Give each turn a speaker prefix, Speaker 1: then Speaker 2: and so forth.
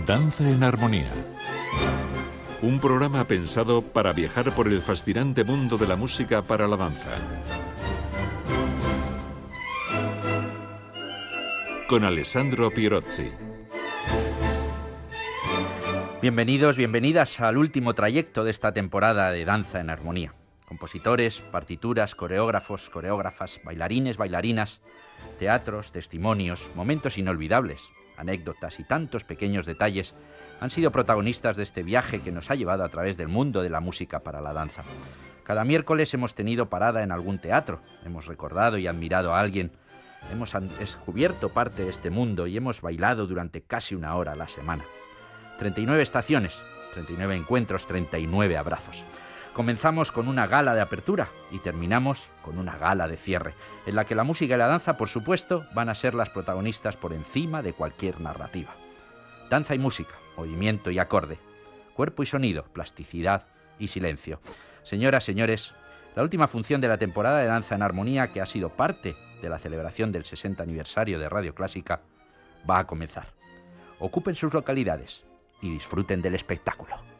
Speaker 1: Danza en Armonía. Un programa pensado para viajar por el fascinante mundo de la música para la danza. Con Alessandro Pierozzi.
Speaker 2: Bienvenidos, bienvenidas al último trayecto de esta temporada de Danza en Armonía. Compositores, partituras, coreógrafos, coreógrafas, bailarines, bailarinas, teatros, testimonios, momentos inolvidables, anécdotas y tantos pequeños detalles han sido protagonistas de este viaje que nos ha llevado a través del mundo de la música para la danza. Cada miércoles hemos tenido parada en algún teatro, hemos recordado y admirado a alguien, hemos descubierto parte de este mundo y hemos bailado durante casi una hora a la semana. 39 estaciones, 39 encuentros, 39 abrazos. Comenzamos con una gala de apertura y terminamos con una gala de cierre, en la que la música y la danza, por supuesto, van a ser las protagonistas por encima de cualquier narrativa. Danza y música, movimiento y acorde, cuerpo y sonido, plasticidad y silencio. Señoras, señores, la última función de la temporada de Danza en Armonía, que ha sido parte de la celebración del 60 aniversario de Radio Clásica, va a comenzar. Ocupen sus localidades y disfruten del espectáculo.